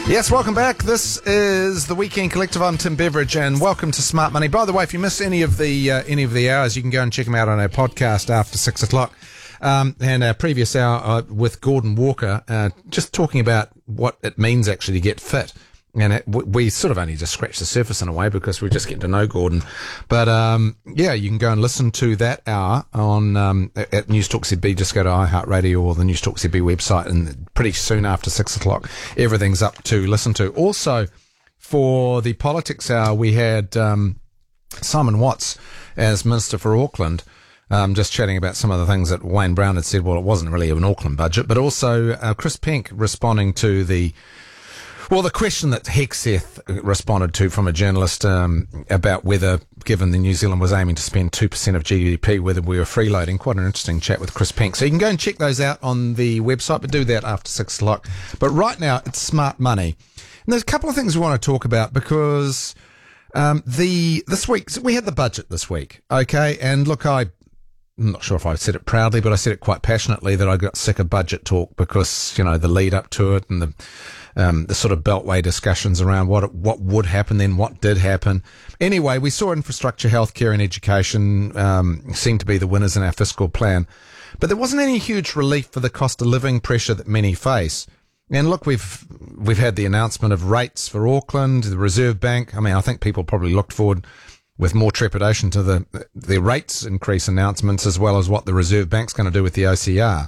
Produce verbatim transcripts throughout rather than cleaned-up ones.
Yes, welcome back. This is the Weekend Collective. I'm Tim Beveridge, and welcome to Smart Money. By the way, if you missed any of the uh, any of the hours, you can go and check them out on our podcast after six o'clock. Um, and our previous hour uh, with Gordon Walker, uh, just talking about what it means actually to get fit. And it, we sort of only just scratched the surface in a way because we're just getting to know Gordon. But, um, yeah, you can go and listen to that hour on, um, at News Talk Z B. Just go to iHeartRadio or the News Talk Z B website, and pretty soon after six o'clock, everything's up to listen to. Also, for the politics hour, we had, um, Simon Watts as Minister for Auckland. Um, just chatting about some of the things that Wayne Brown had said. Well, it wasn't really an Auckland budget, but also, uh, Chris Penk responding to the, Well, the question that Hegseth responded to from a journalist um, about whether, given that New Zealand was aiming to spend two percent of G D P, whether we were freeloading. Quite an interesting chat with Chris Penk. So you can go and check those out on the website, but do that after six o'clock. But right now, it's Smart Money. And there's a couple of things we want to talk about because um, the this week, we had the budget this week, okay? And look, I... I'm not sure if I said it proudly, but I said it quite passionately that I got sick of budget talk because, you know, the lead up to it and the um, the sort of beltway discussions around what what would happen, then what did happen. Anyway, we saw infrastructure, healthcare and education um, seem to be the winners in our fiscal plan. But there wasn't any huge relief for the cost of living pressure that many face. And look, we've we've had the announcement of rates for Auckland, the Reserve Bank. I mean, I think people probably looked forward with more trepidation to the the rates increase announcements as well as what the Reserve Bank's going to do with the O C R.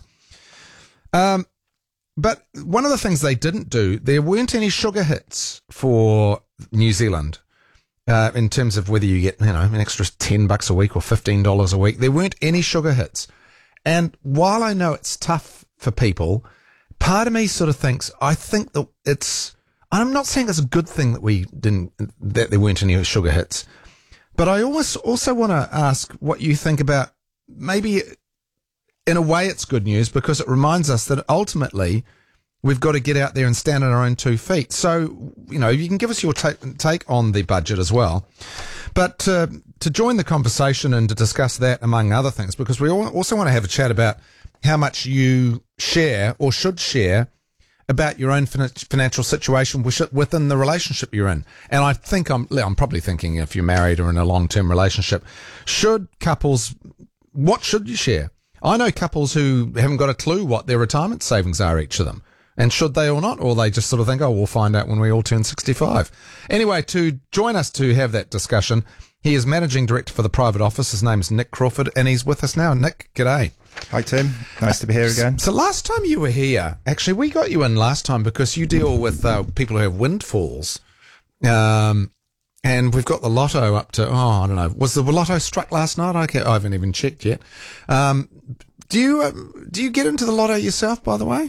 Um, but one of the things they didn't do, there weren't any sugar hits for New Zealand uh, in terms of whether you get, you know, an extra ten bucks a week or fifteen dollars a week. There weren't any sugar hits. And while I know it's tough for people, part of me sort of thinks, I think that it's, I'm not saying it's a good thing that we didn't, that there weren't any sugar hits. But I always also want to ask what you think about, maybe in a way it's good news because it reminds us that ultimately we've got to get out there and stand on our own two feet. So, you know, you can give us your take, take on the budget as well. But uh, to join the conversation and to discuss that among other things, because we also want to have a chat about how much you share or should share about your own financial situation within the relationship you're in. And I think I'm, I'm probably thinking if you're married or in a long-term relationship, should couples, what should you share? I know couples who haven't got a clue what their retirement savings are, each of them. And should they or not? Or they just sort of think, oh, we'll find out when we all turn sixty-five. Anyway, to join us to have that discussion, he is Managing Director for the Private Office. His name is Nick Crawford, and he's with us now. Nick, g'day. Hi, Tim. Nice to be here again. So last time you were here, actually, we got you in last time because you deal with uh, people who have windfalls. Um, and we've got the lotto up to, oh, I don't know. Was the lotto struck last night? I, can't, I haven't even checked yet. Um, do you uh, do you get into the lotto yourself, by the way?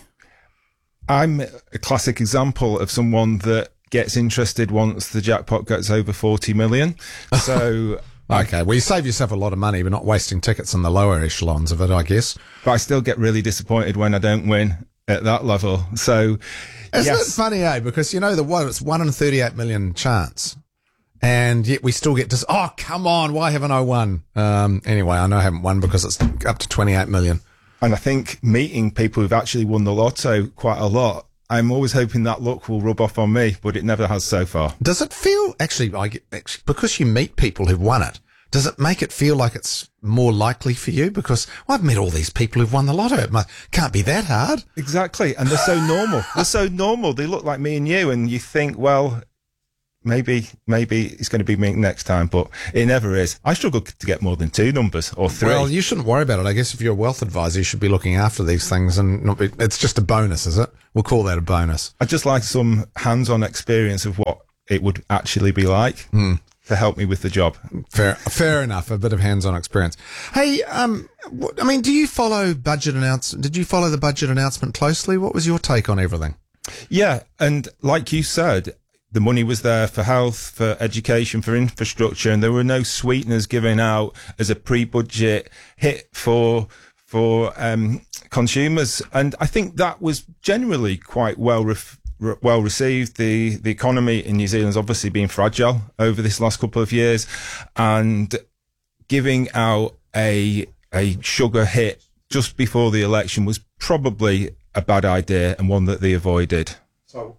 I'm a classic example of someone that gets interested once the jackpot gets over forty million. So... Okay, well, you save yourself a lot of money, but not wasting tickets in the lower echelons of it, I guess. But I still get really disappointed when I don't win at that level. So, isn't yes. it funny, eh? Because, you know, the one, it's one in thirty-eight million chance. And yet we still get to, oh, come on, why haven't I won? Um, anyway, I know I haven't won because it's up to twenty-eight million. And I think meeting people who've actually won the lotto quite a lot, I'm always hoping that luck will rub off on me, but it never has so far. Does it feel, actually, I get, actually, because you meet people who've won it, does it make it feel like it's more likely for you? Because well, I've met all these people who've won the lotto. It must, can't be that hard. Exactly. And they're so normal. They're so normal. They look like me and you. And you think, well, maybe, maybe it's going to be me next time, but it never is. I struggle to get more than two numbers or three. Well, you shouldn't worry about it. I guess if you're a wealth advisor, you should be looking after these things and not be, it's just a bonus, is it? We'll call that a bonus. I'd just like some hands-on experience of what it would actually be like. Mm. To help me with the job. Fair, fair enough. A bit of hands-on experience. Hey, um, I mean, do you follow budget announcement? Did you follow the budget announcement closely? What was your take on everything? Yeah, and like you said, the money was there for health, for education, for infrastructure, and there were no sweeteners given out as a pre-budget hit for for um, consumers. And I think that was generally quite well ref- well received. The the economy in New Zealand's obviously been fragile over this last couple of years, and giving out a a sugar hit just before the election was probably a bad idea and one that they avoided. So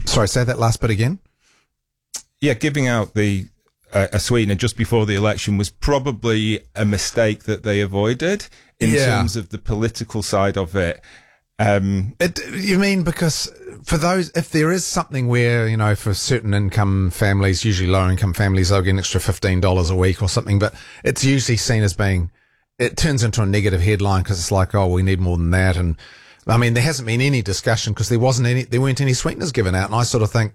Sorry, say that last bit again. Yeah, giving out the uh, a sweetener just before the election was probably a mistake that they avoided in Yeah. terms of the political side of it. Um, It, you mean because for those, if there is something where, you know, for certain income families, usually lower income families, they'll get an extra fifteen dollars a week or something, but it's usually seen as being, it turns into a negative headline because it's like, oh, we need more than that. And I mean, there hasn't been any discussion because there wasn't any, there weren't any sweeteners given out. And I sort of think,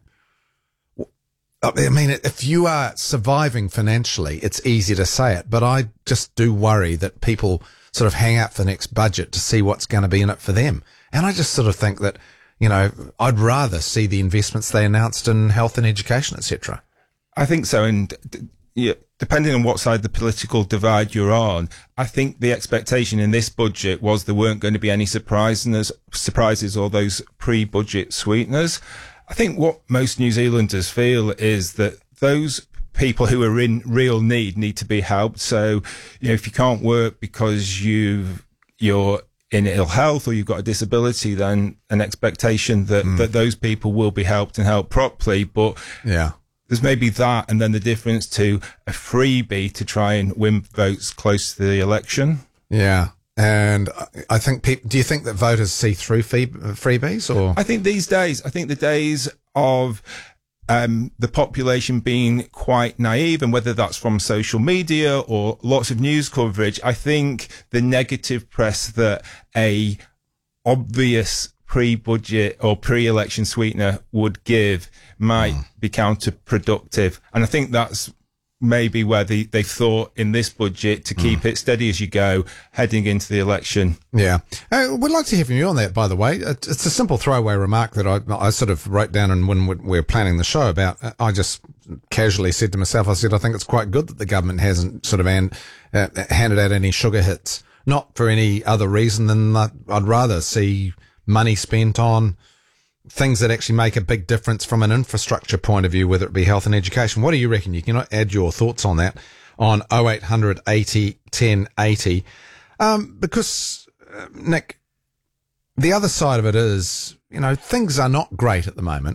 I mean, if you are surviving financially, it's easy to say it, but I just do worry that people sort of hang out for the next budget to see what's going to be in it for them. And I just sort of think that, you know, I'd rather see the investments they announced in health and education, et cetera. I think so. And d- yeah, depending on what side of the political divide you're on, I think the expectation in this budget was there weren't going to be any surprises, surprises or those pre-budget sweeteners. I think what most New Zealanders feel is that those people who are in real need need to be helped. So, you know, if you can't work because you've, you're in ill health or you've got a disability, then an expectation that, mm. that those people will be helped and helped properly. But yeah, there's maybe that and then the difference to a freebie to try and win votes close to the election. Yeah. And I think people, do you think that voters see through fee, freebies or? I think these days, I think the days of, Um, the population being quite naive, and whether that's from social media or lots of news coverage, I think the negative press that a obvious pre-budget or pre-election sweetener would give might mm. be counterproductive. And I think that's maybe where they, they thought in this budget to keep mm. it steady as you go heading into the election. Yeah. Uh, we'd like to hear from you on that, by the way. It's a simple throwaway remark that I, I sort of wrote down and when we were planning the show about. I just casually said to myself, I said, I think it's quite good that the government hasn't sort of an, uh, handed out any sugar hits, not for any other reason than that I'd rather see money spent on things that actually make a big difference from an infrastructure point of view, whether it be health and education. What do you reckon? You can add your thoughts on that on oh eight hundred eighty ten eighty. Um, because, uh, Nick, the other side of it is, you know, things are not great at the moment.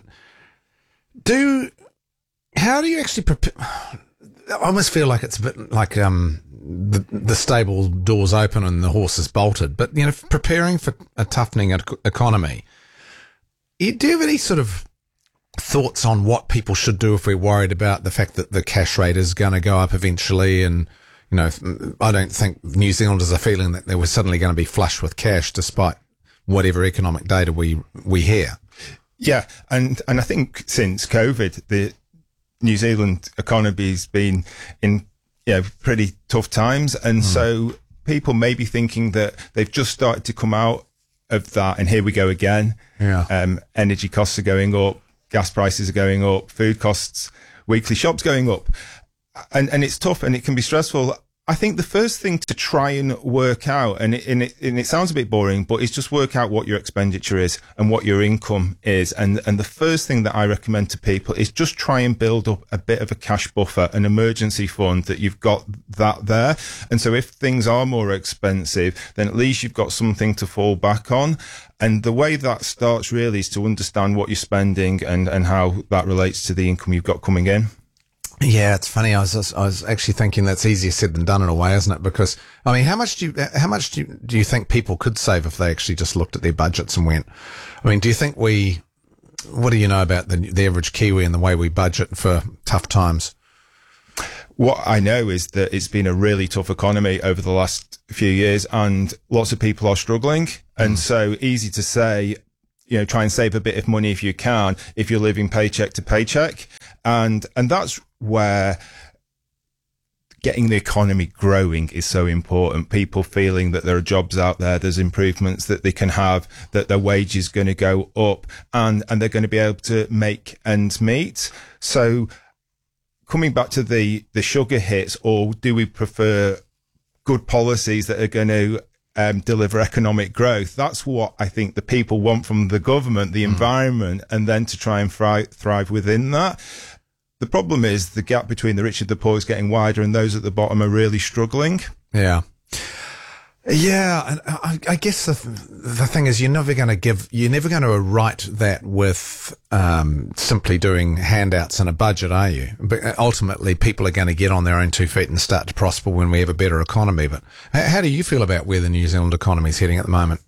Do, how do you actually prepare? I almost feel like it's a bit like, um, the, the stable doors open and the horse is bolted, but, you know, preparing for a toughening economy. Do you have any sort of thoughts on what people should do if we're worried about the fact that the cash rate is going to go up eventually? And, you know, I don't think New Zealanders are feeling that they were suddenly going to be flush with cash despite whatever economic data we, we hear. Yeah. And, and I think since COVID, the New Zealand economy's been in, you know, pretty tough times. And mm. so people may be thinking that they've just started to come out of that, and here we go again. Yeah. Um, energy costs are going up, gas prices are going up, food costs, weekly shops going up, and and it's tough and it can be stressful. I think the first thing to try and work out, and it, and it, and it sounds a bit boring, but it's just work out what your expenditure is and what your income is. And, and the first thing that I recommend to people is just try and build up a bit of a cash buffer, an emergency fund that you've got that there. And so if things are more expensive, then at least you've got something to fall back on. And the way that starts really is to understand what you're spending and, and how that relates to the income you've got coming in. Yeah, it's funny. I was just, I was actually thinking that's easier said than done in a way, isn't it? Because I mean, how much do you how much do you, do you think people could save if they actually just looked at their budgets and went? I mean, do you think we? What do you know about the the average Kiwi and the way we budget for tough times? What I know is that it's been a really tough economy over the last few years, and lots of people are struggling. And mm. so easy to say, you know, try and save a bit of money if you can, if you're living paycheck to paycheck. And, and that's where getting the economy growing is so important. People feeling that there are jobs out there, there's improvements that they can have, that their wage is going to go up and, and they're going to be able to make ends meet. So coming back to the, the sugar hits, or do we prefer good policies that are going to Um, deliver economic growth? That's what I think the people want from the government, the mm. environment, and then to try and thrive, thrive within that. The problem is the gap between the rich and the poor is getting wider, and those at the bottom are really struggling. Yeah. Yeah, and I, I guess the the thing is, you're never going to give, you're never going to write that with um, simply doing handouts and a budget, are you? But ultimately, people are going to get on their own two feet and start to prosper when we have a better economy. But how do you feel about where the New Zealand economy is heading at the moment?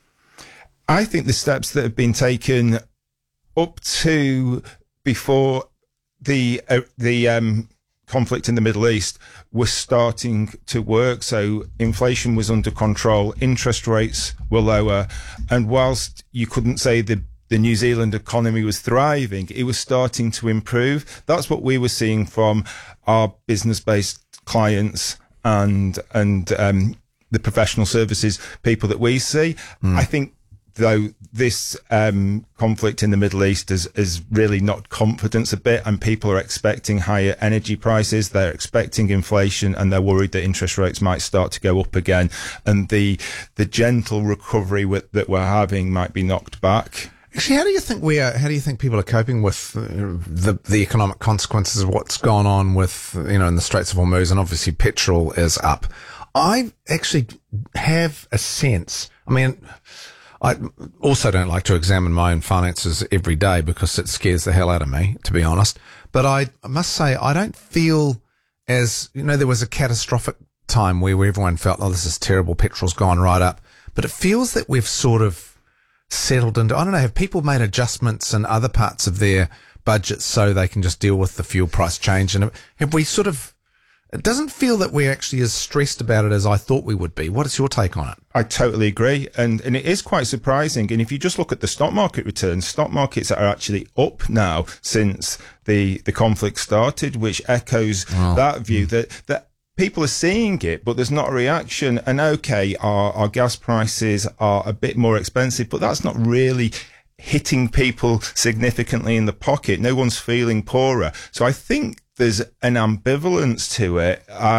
I think the steps that have been taken up to before the uh, the um, conflict in the Middle East was starting to work. So inflation was under control, interest rates were lower, and whilst you couldn't say the the New Zealand economy was thriving, it was starting to improve. That's what we were seeing from our business-based clients and and um, the professional services people that we see. Mm. I think, though, this um, conflict in the Middle East has, has really knocked confidence a bit, and people are expecting higher energy prices. They're expecting inflation, and they're worried that interest rates might start to go up again, and the the gentle recovery with, that we're having might be knocked back. Actually, how do you think we are? How do you think people are coping with the the economic consequences of what's gone on with, you know, in the Straits of Hormuz, and obviously petrol is up? I actually have a sense. I mean, I also don't like to examine my own finances every day because it scares the hell out of me, to be honest. But I must say, I don't feel as, you know, there was a catastrophic time where everyone felt, oh, this is terrible, petrol's gone right up. But it feels that we've sort of settled into, I don't know, have people made adjustments in other parts of their budgets so they can just deal with the fuel price change? And have we sort of, it doesn't feel that we're actually as stressed about it as I thought we would be. What is your take on it? I totally agree. And, and it is quite surprising. And if you just look at the stock market returns, stock markets are actually up now since the, the conflict started, which echoes well, that view mm. that, that people are seeing it, but there's not a reaction. And okay, our, our gas prices are a bit more expensive, but that's not really hitting people significantly in the pocket. No one's feeling poorer. So I think there's an ambivalence to it. Uh,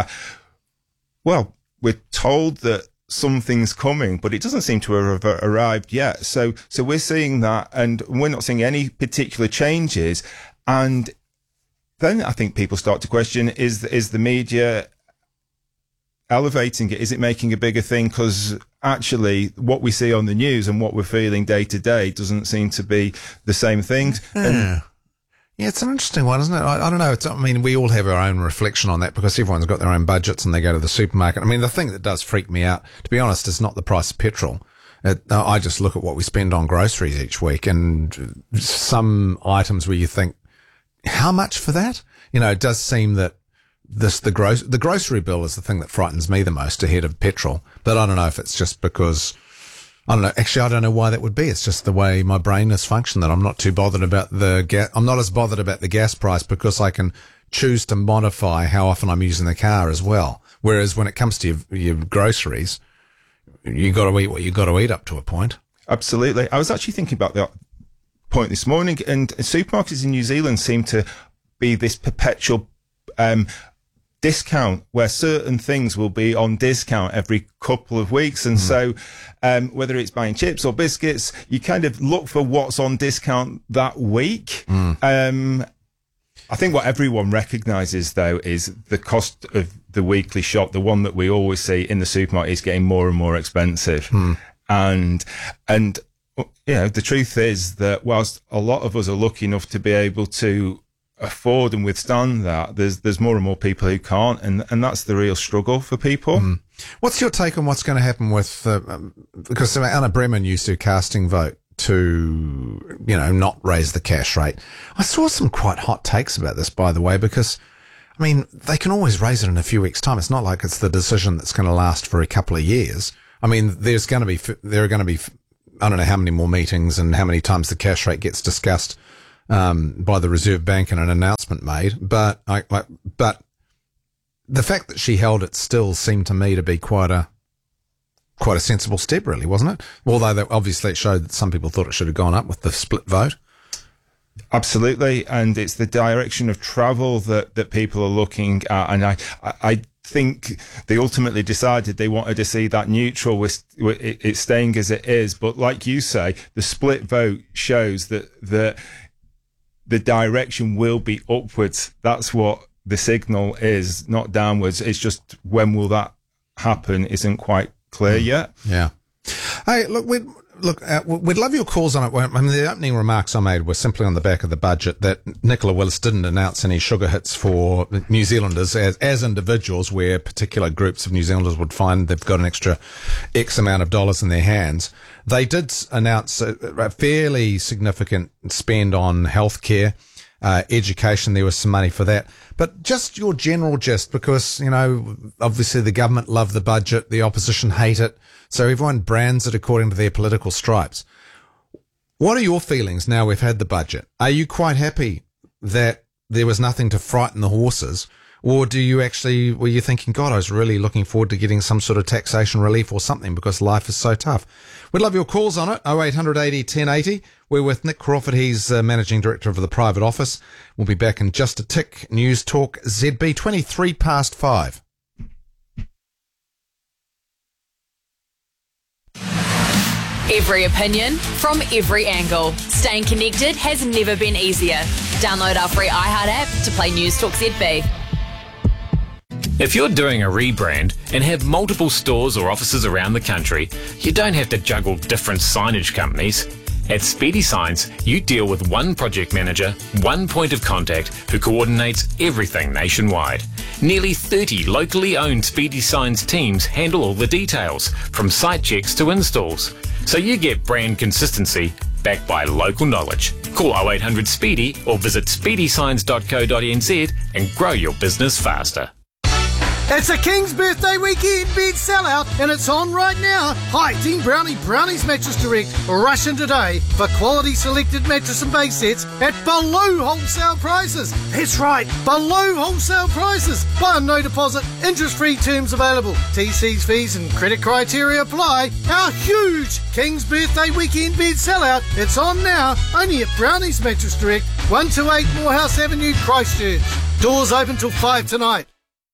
well, we're told that something's coming, but it doesn't seem to have arrived yet. So, so we're seeing that, and we're not seeing any particular changes. And then I think people start to question, is, is the media elevating it? Is it making a bigger thing? Because actually what we see on the news and what we're feeling day to day doesn't seem to be the same things. Yeah. And Yeah, it's an interesting one, isn't it? I, I don't know. It's, I mean, we all have our own reflection on that because everyone's got their own budgets and they go to the supermarket. I mean, the thing that does freak me out, to be honest, is not the price of petrol. It, I just look at what we spend on groceries each week, and some items where you think, how much for that? You know, it does seem that this, the gross, the grocery bill is the thing that frightens me the most ahead of petrol. But I don't know if it's just because, I don't know. Actually, I don't know why that would be. It's just the way my brain has functioned that I'm not too bothered about the gas. I'm not as bothered about the gas price because I can choose to modify how often I'm using the car as well. Whereas when it comes to your, your groceries, you got to eat what you got to eat up to a point. Absolutely. I was actually thinking about that point this morning, and supermarkets in New Zealand seem to be this perpetual um discount where certain things will be on discount every couple of weeks. And mm. so um whether it's buying chips or biscuits, you kind of look for what's on discount that week. Mm. Um I think what everyone recognizes, though, is the cost of the weekly shop, the one that we always see in the supermarket, is getting more and more expensive. Mm. And and you know, the truth is that whilst a lot of us are lucky enough to be able to afford and withstand that, there's there's more and more people who can't, and and that's the real struggle for people. Mm. What's your take on what's going to happen with uh, um, because Anna Bremen used to casting vote to, you know, not raise the cash rate. I saw some quite hot takes about this, by the way, because I mean, they can always raise it in a few weeks' time. It's not like it's the decision that's going to last for a couple of years. I mean, there's going to be there are going to be I don't know how many more meetings and how many times the cash rate gets discussed um, by the Reserve Bank and an announcement made. But I, I, but the fact that she held it still seemed to me to be quite a quite a sensible step, really, wasn't it? Although that obviously it showed that some people thought it should have gone up with the split vote. Absolutely, and it's the direction of travel that, that people are looking at, and I, I think they ultimately decided they wanted to see that neutral with, with it, it staying as it is. But like you say, the split vote shows that the the direction will be upwards. That's what the signal is, not downwards. It's just when will that happen isn't quite clear yet. Yeah. Hey, look, we'd, look, uh, we'd love your calls on it. I mean, the opening remarks I made were simply on the back of the budget that Nicola Willis didn't announce any sugar hits for New Zealanders as, as individuals, where particular groups of New Zealanders would find they've got an extra X amount of dollars in their hands. They did announce a, a fairly significant spend on healthcare. Uh, education, there was some money for that. But just your general gist, because, you know, obviously the government love the budget, the opposition hate it, so everyone brands it according to their political stripes. What are your feelings now we've had the budget? Are you quite happy that there was nothing to frighten the horses? Or do you actually, were you thinking, God, I was really looking forward to getting some sort of taxation relief or something because life is so tough? We'd love your calls on it, oh eight hundred eighty ten eighty. We're with Nick Crawford. He's uh, Managing Director of the Private Office. We'll be back in just a tick. News Talk Z B, twenty-three past five. Every opinion from every angle. Staying connected has never been easier. Download our free iHeart app to play News Talk Z B. If you're doing a rebrand and have multiple stores or offices around the country, you don't have to juggle different signage companies. At Speedy Signs, you deal with one project manager, one point of contact who coordinates everything nationwide. Nearly thirty locally owned Speedy Signs teams handle all the details, from site checks to installs. So you get brand consistency backed by local knowledge. Call oh eight hundred SPEEDY or visit speedy signs dot co dot n z and grow your business faster. It's a King's Birthday Weekend bed sellout, and it's on right now. Hi, Team Brownie Brownies Mattress Direct. Rush in today for quality selected mattress and base sets at below wholesale prices. That's right, below wholesale prices. Buy no deposit, interest-free terms available. T Cs, fees and credit criteria apply. Our huge King's Birthday Weekend bed sellout. It's on now, only at Brownies Mattress Direct, one two eight Morehouse Avenue, Christchurch. Doors open till five tonight.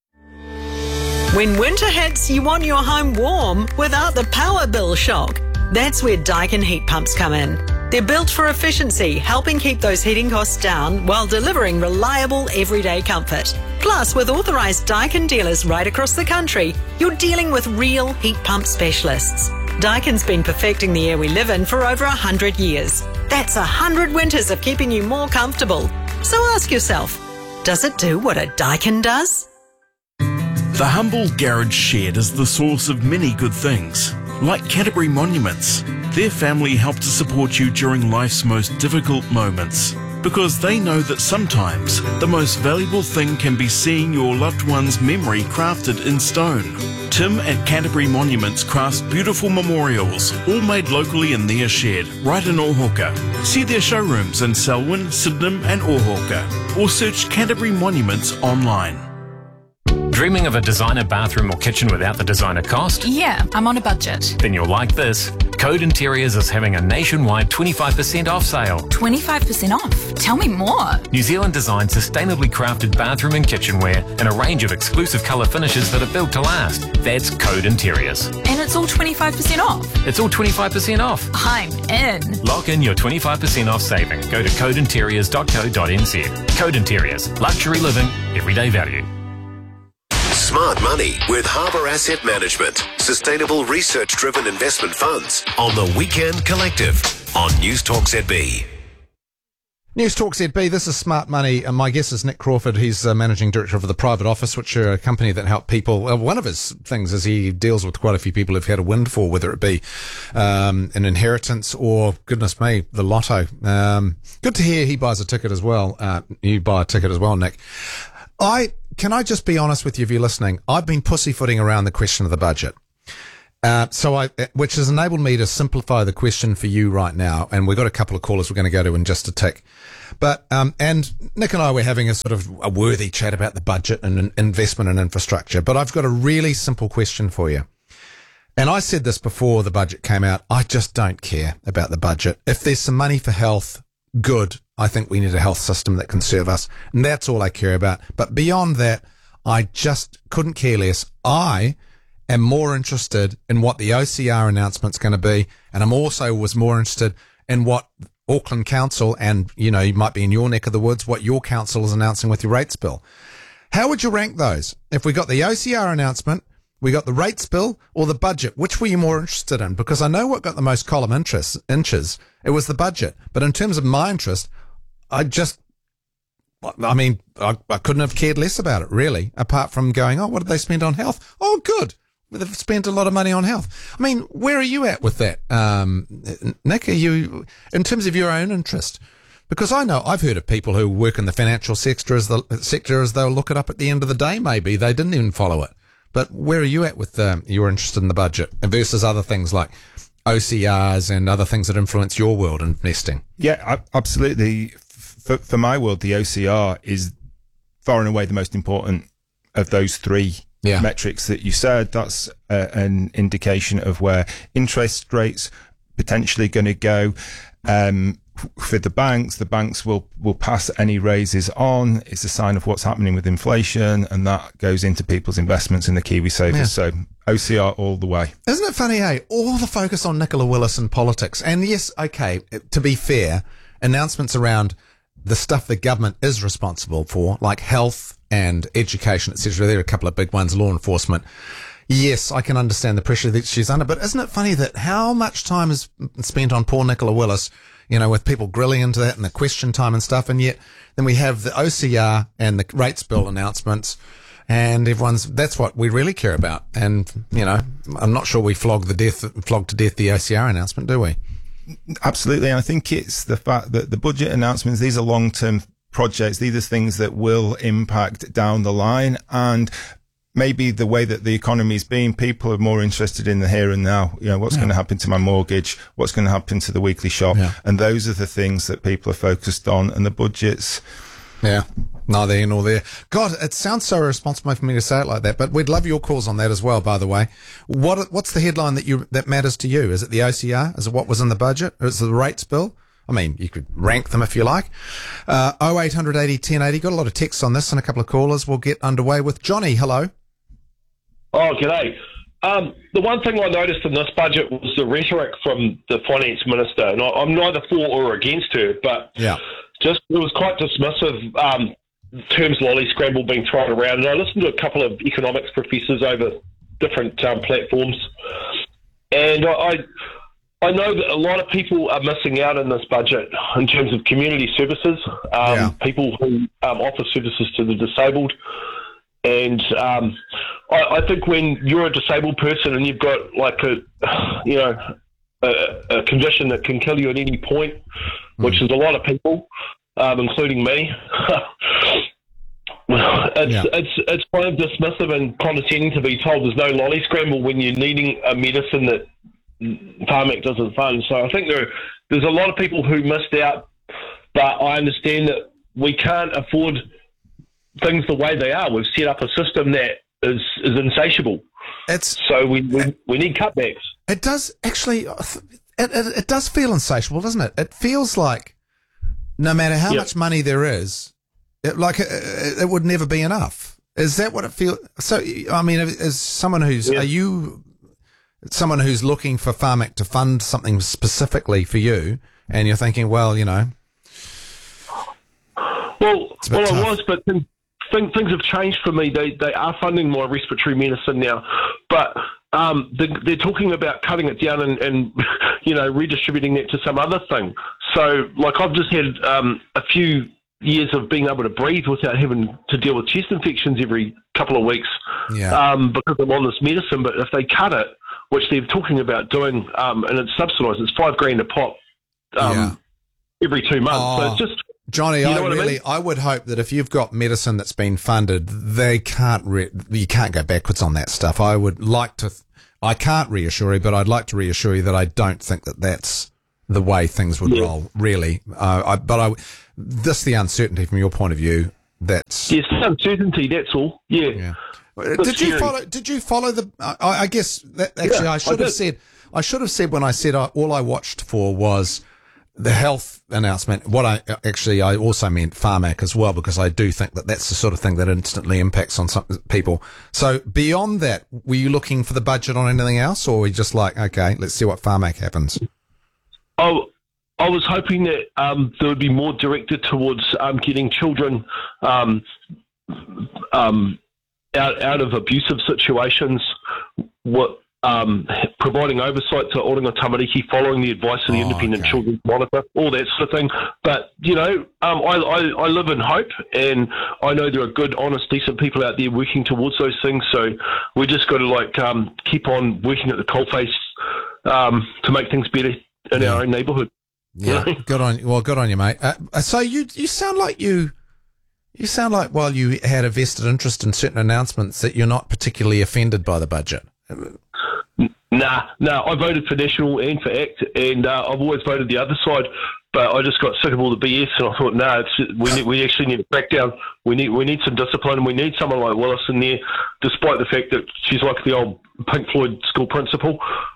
When winter hits, you want your home warm without the power bill shock. That's where Daikin heat pumps come in. They're built for efficiency, helping keep those heating costs down while delivering reliable everyday comfort. Plus, with authorised Daikin dealers right across the country, you're dealing with real heat pump specialists. Daikin's been perfecting the air we live in for over one hundred years. That's one hundred winters of keeping you more comfortable. So ask yourself, does it do what a Daikin does? The humble garage shed is the source of many good things, like Canterbury Monuments. Their family help to support you during life's most difficult moments, because they know that sometimes the most valuable thing can be seeing your loved one's memory crafted in stone. Tim at Canterbury Monuments crafts beautiful memorials, all made locally in their shed, right in Ohoka. See their showrooms in Selwyn, Sydenham and Ohoka, or search Canterbury Monuments online. Dreaming of a designer bathroom or kitchen without the designer cost? Yeah, I'm on a budget. Then you'll like this. Code Interiors is having a nationwide twenty-five percent off sale. twenty-five percent off? Tell me more. New Zealand designed sustainably crafted bathroom and kitchenware in a range of exclusive colour finishes that are built to last. That's Code Interiors. And it's all twenty-five percent off? It's all twenty-five percent off. I'm in. Lock in your twenty-five percent off saving. Go to code interiors dot co dot n z. Code Interiors. Luxury living, everyday value. Smart Money with Harbour Asset Management. Sustainable research-driven investment funds on the Weekend Collective on News Talk Z B. News Talk Z B, this is Smart Money, and my guest is Nick Crawford. He's uh, Managing Director of the Private Office, which are a company that help people. Uh, one of his things is he deals with quite a few people who've had a windfall, whether it be um, an inheritance or, goodness me, the lotto. Um, good to hear he buys a ticket as well. Uh, you buy a ticket as well, Nick. I Can I just be honest with you if you're listening? I've been pussyfooting around the question of the budget. Uh, so I, which has enabled me to simplify the question for you right now. And we've got a couple of callers we're going to go to in just a tick. But, um, and Nick and I were having a sort of a worthy chat about the budget and investment in infrastructure. But I've got a really simple question for you. And I said this before the budget came out. I just don't care about the budget. If there's some money for health, good. I think we need a health system that can serve us. And that's all I care about. But beyond that, I just couldn't care less. I am more interested in what the O C R announcement's going to be. And I'm also was more interested in what Auckland Council and, you know, you might be in your neck of the woods, what your council is announcing with your rates bill. How would you rank those? If we got the O C R announcement, we got the rates bill or the budget. Which were you more interested in? Because I know what got the most column interest, inches. It was the budget. But in terms of my interest, I just, I mean, I, I couldn't have cared less about it, really, apart from going, oh, what did they spend on health? Oh, good. They've spent a lot of money on health. I mean, where are you at with that, um, Nick? Are you, in terms of your own interest? Because I know I've heard of people who work in the financial sector as the sector as they'll look it up at the end of the day. Maybe they didn't even follow it. But where are you at with um, your interest in the budget versus other things like O C Rs and other things that influence your world investing? Yeah, absolutely. For, for my world, the O C R is far and away the most important of those three yeah. metrics that you said. That's uh, an indication of where interest rates potentially going to go. Um, for the banks, the banks will, will pass any raises on. It's a sign of what's happening with inflation, and that goes into people's investments in the Kiwi savers. Yeah. So O C R all the way. Isn't it funny, hey? All the focus on Nicola Willis and politics. And yes, okay, to be fair, announcements around the stuff the government is responsible for, like health and education, et cetera. There are a couple of big ones, law enforcement. Yes, I can understand the pressure that she's under, but isn't it funny that how much time is spent on poor Nicola Willis, you know, with people grilling into that and the question time and stuff, and yet then we have the O C R and the rates bill announcements, and everyone's, that's what we really care about. And, you know, I'm not sure we flog the death, flog to death the O C R announcement, do we? Absolutely. And I think it's the fact that the budget announcements, these are long-term projects. These are things that will impact down the line, and maybe the way that the economy is being, people are more interested in the here and now. You know, what's yeah. going to happen to my mortgage? What's going to happen to the weekly shop? Yeah. And those are the things that people are focused on, and the budgets. Yeah. Neither here nor there. God, it sounds so irresponsible for me to say it like that, but we'd love your calls on that as well, by the way. What What's the headline that you that matters to you? Is it the O C R? Is it what was in the budget? Or is it the rates bill? I mean, you could rank them if you like. Uh, oh eight hundred eighty ten eighty. Got a lot of texts on this and a couple of callers. We'll get underway with Johnny. Hello. Oh, g'day. Um, the one thing I noticed in this budget was the rhetoric from the finance minister, and I, I'm neither for or against her, but yeah. just it was quite dismissive. Um, terms lolly scramble being thrown around, and I listened to a couple of economics professors over different um, platforms, and I, I I know that a lot of people are missing out in this budget in terms of community services, um, yeah. people who um, offer services to the disabled. And um, I, I think when you're a disabled person and you've got like a, you know, a, a condition that can kill you at any point, mm. which is a lot of people, um, including me, it's yeah. it's it's kind of dismissive and condescending to be told there's no lolly scramble when you're needing a medicine that Pharmac doesn't fund. So I think there there's a lot of people who missed out, but I understand that we can't afford things the way they are. We've set up a system that is, is insatiable. It's so we, we we need cutbacks. It does actually. It, it, it does feel insatiable, doesn't it? It feels like no matter how yep. much money there is, it, like it, it would never be enough. Is that what it feels? So I mean, as someone who's yeah. are you someone who's looking for Pharmac to fund something specifically for you, and you're thinking, well, you know, well, well, tough. I was, but. Then, Things, things have changed for me. They they are funding more respiratory medicine now, but um, they, they're talking about cutting it down and, and you know redistributing it to some other thing. So, like I've just had um, a few years of being able to breathe without having to deal with chest infections every couple of weeks yeah. um, because I'm on this medicine. But if they cut it, which they're talking about doing, um, and it's subsidised, it's five grand a pop um, yeah. every two months. Oh. So it's just. Johnny, you know I really, I, mean? I would hope that if you've got medicine that's been funded, they can't, re- you can't go backwards on that stuff. I would like to, I can't reassure you, but I'd like to reassure you that I don't think that that's the way things would yeah. roll, really. Uh, I, but I, this the uncertainty from your point of view. That's yes, the uncertainty. That's all. Yeah. yeah. Did you scary. follow? Did you follow the? I, I guess that, actually, yeah, I should I have said. I should have said when I said I, all I watched for was the health announcement. What I actually, I also meant Pharmac as well, because I do think that that's the sort of thing that instantly impacts on some people. So beyond that, were you looking for the budget on anything else, or were you just like, okay, let's see what Pharmac happens? Oh, I was hoping that um, there would be more directed towards um, getting children um, um, out out of abusive situations what um, providing oversight to Oringa Tamariki, following the advice of the Oh, Independent okay. Children's Monitor, all that sort of thing. But, you know, um, I, I, I live in hope, and I know there are good, honest, decent people out there working towards those things. So we just got to, like, um, keep on working at the coalface um, to make things better in Yeah. our own neighbourhood. Yeah, good on well, good on you, mate. Uh, so you you sound like you you sound like while you had a vested interest in certain announcements that you're not particularly offended by the budget. Nah, nah, I voted for National and for ACT, and uh, I've always voted the other side, but I just got sick of all the B S, and I thought, nah, it's, we need, we actually need a crackdown. We need we need some discipline, and we need someone like Willis in there, despite the fact that she's like the old Pink Floyd school principal.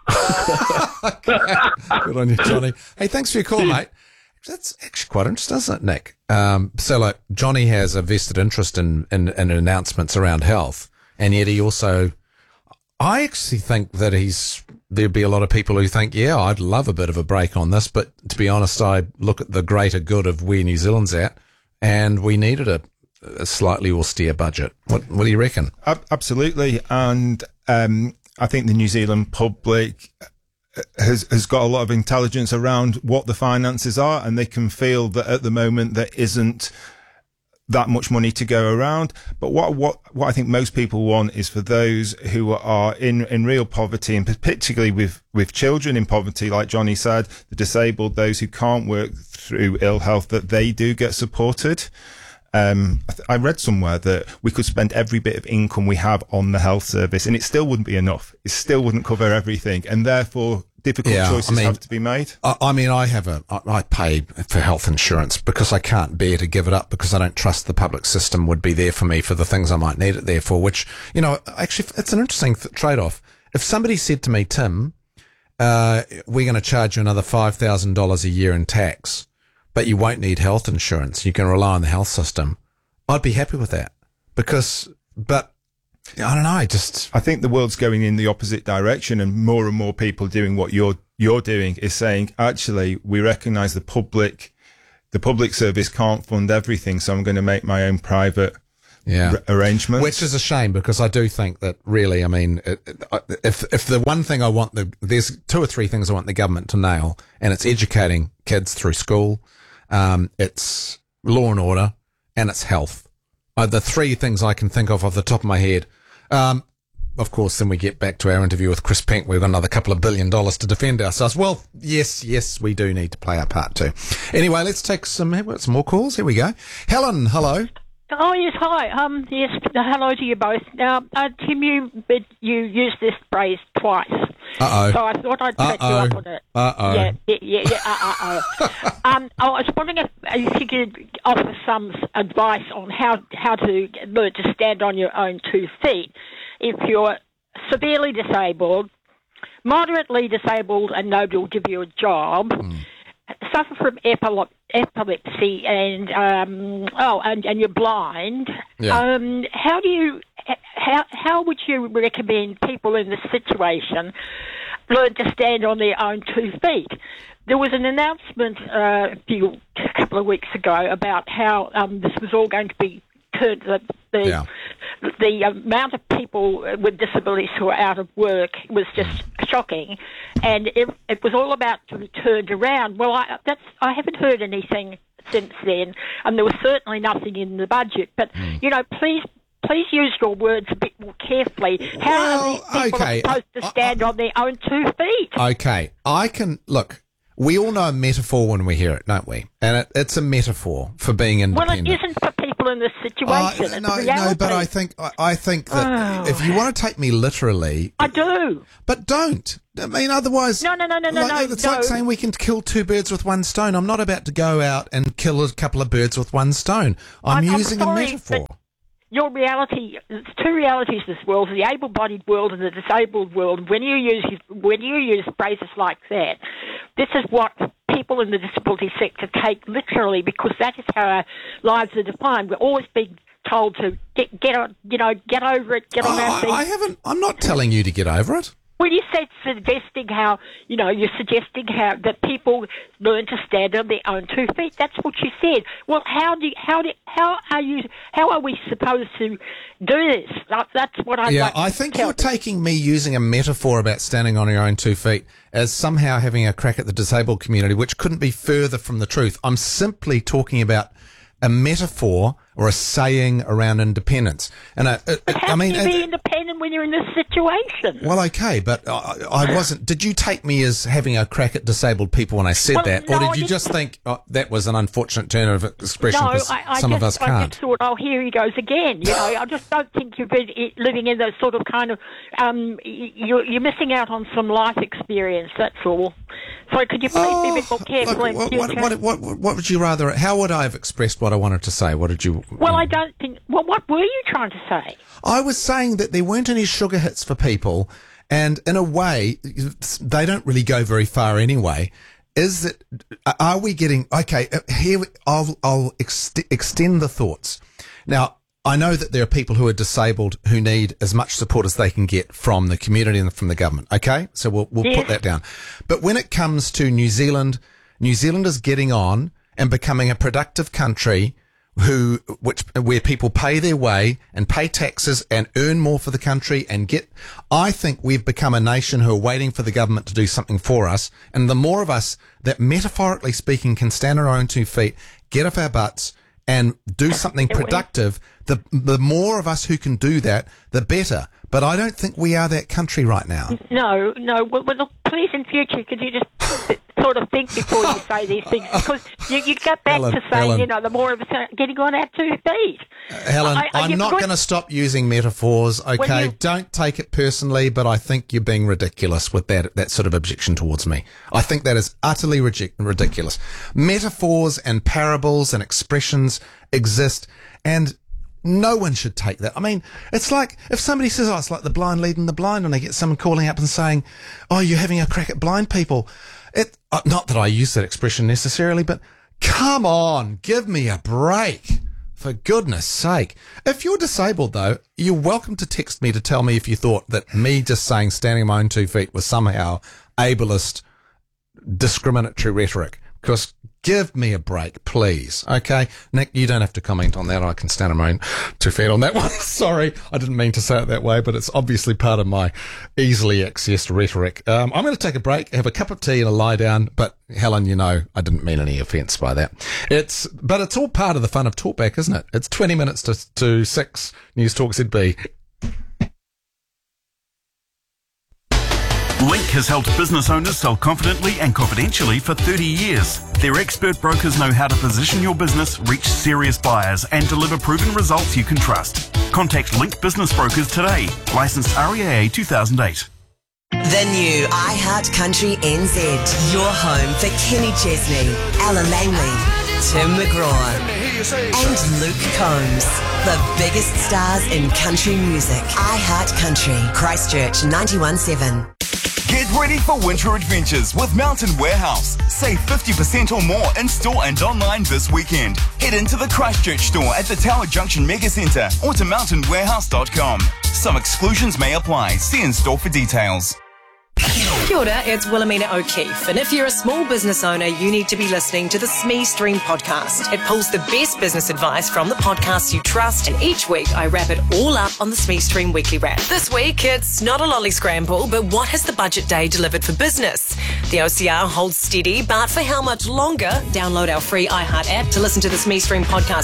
Good on you, Johnny. Hey, thanks for your call, mate. That's actually quite interesting, isn't it, Nick? Um, so, like, Johnny has a vested interest in, in, in announcements around health, and yet he also, I actually think that he's, there'd be a lot of people who think, yeah, I'd love a bit of a break on this, but to be honest, I look at the greater good of where New Zealand's at, and we needed a, a slightly austere budget. What, what do you reckon? Ab- Absolutely. And um, I think the New Zealand public has has got a lot of intelligence around what the finances are, and they can feel that at the moment there isn't that much money to go around. But what what what I think most people want is for those who are in in real poverty, and particularly with with children in poverty, like Johnny said, the disabled, those who can't work through ill health, that they do get supported. Um, I, th- I read somewhere that we could spend every bit of income we have on the health service, and it still wouldn't be enough. It still wouldn't cover everything, and therefore difficult Yeah, choices I mean, have to be made. I, I mean, I have a, I, I pay for health insurance because I can't bear to give it up because I don't trust the public system would be there for me for the things I might need it there for, which, you know, actually, it's an interesting th- trade-off. If somebody said to me, Tim, uh, we're going to charge you another five thousand dollars a year in tax, but you won't need health insurance, you can rely on the health system, I'd be happy with that because, but I don't know, I just... I think the world's going in the opposite direction, and more and more people doing what you're you're doing is saying, actually, we recognise the public, the public service can't fund everything, so I'm going to make my own private yeah. r- arrangements. Which is a shame because I do think that really, I mean, it, it, if if the one thing I want, the there's two or three things I want the government to nail, and it's educating kids through school, um, it's law and order, and it's health. Are the three things I can think of off the top of my head. Um, of course, then we get back to our interview with Chris Pink. We've got another couple of billion dollars to defend ourselves. Well, yes, yes, we do need to play our part too. Anyway, let's take some, some more calls. Here we go. Helen, hello. Oh, yes, hi. Um, yes, hello to you both. Now, uh, Tim, you, you used this phrase twice. Uh-oh. So I thought I'd take you up on it. Uh-oh. Yeah, yeah, yeah, yeah uh-oh. um, I was wondering if, if you could offer some advice on how, how to learn to stand on your own two feet if you're severely disabled, moderately disabled, and nobody will give you a job, mm. suffer from epilep- epilepsy, and um, oh, and, and you're blind. Yeah. Um, how do you? How how would you recommend people in this situation learn to stand on their own two feet? There was an announcement uh, a few a couple of weeks ago about how um, this was all going to be turned. The the, yeah. the amount of people with disabilities who are out of work was just shocking, and it, it was all about to be turned around. Well, I that's I haven't heard anything since then, and there was certainly nothing in the budget. But mm. you know, please. Please use your words a bit more carefully. How well, are these people okay. supposed to stand I, I, on their own two feet? Okay, I can look. We all know a metaphor when we hear it, don't we? And it, it's a metaphor for being independent. Well, it isn't for people in this situation. Uh, it's no, reality. no, but I think I, I think that oh. if you want to take me literally, I do. But don't. I mean, otherwise, no, no, no, no, like, no. It's no. like saying we can kill two birds with one stone. I'm not about to go out and kill a couple of birds with one stone. I'm, I'm using I'm sorry, a metaphor. Your reality, there's two realities in this world, the able-bodied world and the disabled world. When you use when you use phrases like that, this is what people in the disability sector take literally, because that is how our lives are defined. We're always being told to get, get on, you know, get over it, get on oh, our feet. I haven't, I'm not telling you to get over it. Well, you said suggesting how, you know, you're suggesting how that people learn to stand on their own two feet. That's what you said. Well, how do you, how do how are you how are we supposed to do this? That, that's what I Yeah, like I to think tell you're them. taking me using a metaphor about standing on your own two feet as somehow having a crack at the disabled community, which couldn't be further from the truth. I'm simply talking about a metaphor or a saying around independence. And I, I, But how I mean, can you be it- independent when you're in this situation? well, okay, but I, I wasn't. Did you take me as having a crack at disabled people when I said Well, that, no, or I did you just- just think oh, that was an unfortunate turn of expression No, because I, I some just, of us I can't? just thought, oh, here he goes again. You know, I just don't think you've been i- living in those sort of kind of. Um, y- you're, you're missing out on some life experience. That's all. So could you please be a bit more careful Oh, Look, in what, future? what, what, what, what would you rather? How would I have expressed what I wanted to say? What did you? Well, I don't think. Well, what were you trying to say? I was saying that there weren't any sugar hits for people, and in a way, they don't really go very far anyway. Is that, are we getting, okay, here, we- I'll, I'll ex- extend the thoughts. Now, I know that there are people who are disabled who need as much support as they can get from the community and from the government, okay? So we'll, we'll Yes. put that down. But when it comes to New Zealand, New Zealand is getting on and becoming a productive country who, which, where people pay their way and pay taxes and earn more for the country and get, I think we've become a nation who are waiting for the government to do something for us. And the more of us that metaphorically speaking can stand on our own two feet, get off our butts and do something productive, the, the more of us who can do that, the better. But I don't think we are that country right now. No, no. Well, well look, please, in future, could you just sort of think before you say these things? Because you, you get back Helen, to saying, Helen. you know, the more of us are getting on our two feet. Helen, I- I- I'm you've not got- going to stop using metaphors, okay? you- Don't take it personally, but I think you're being ridiculous with that that sort of objection towards me. I think that is utterly ridic- ridiculous. Metaphors and parables and expressions exist, and no one should take that. I mean, it's like if somebody says, oh, it's like the blind leading the blind, and they get someone calling up and saying, oh, you're having a crack at blind people. It, uh, not that I use that expression necessarily, but come on, give me a break. For goodness sake. If you're disabled, though, you're welcome to text me to tell me if you thought that me just saying standing on my own two feet was somehow ableist, discriminatory rhetoric. Because give me a break, please. Okay? Nick, you don't have to comment on that. I can stand on my own two feet on that one. Sorry, I didn't mean to say it that way, but it's obviously part of my easily accessed rhetoric. Um, I'm going to take a break, have a cup of tea and a lie down, but Helen, you know, I didn't mean any offence by that. It's, but it's all part of the fun of Talkback, isn't it? It's twenty minutes to, to six, News Talk Z B. Link has helped business owners sell confidently and confidentially for thirty years. Their expert brokers know how to position your business, reach serious buyers, and deliver proven results you can trust. Contact Link Business Brokers today. Licensed R E A A two thousand eight. The new iHeart Country N Z. Your home for Kenny Chesney, Ella Langley, Tim McGraw, and Luke Combs. The biggest stars in country music. iHeart Country, Christchurch ninety-one seven. Get ready for winter adventures with Mountain Warehouse. Save fifty percent or more in store and online this weekend. Head into the Christchurch store at the Tower Junction Mega Centre or to mountain warehouse dot com. Some exclusions may apply. See in store for details. Kia ora, it's Wilhelmina O'Keefe, and if you're a small business owner, you need to be listening to the S M E Stream podcast. It pulls the best business advice from the podcasts you trust, and each week I wrap it all up on the S M E Stream Weekly Wrap. This week, it's not a lolly scramble, but what has the budget day delivered for business? The O C R holds steady, but for how much longer? Download our free iHeart app to listen to the S M E Stream podcast